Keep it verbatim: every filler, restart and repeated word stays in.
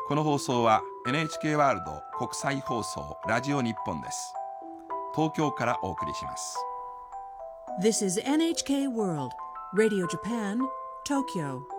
この放送は エヌエイチケー ワールド国際放送ラジオ日本です。東京からお送りします。 This is エヌエイチケー World Radio Japan, Tokyo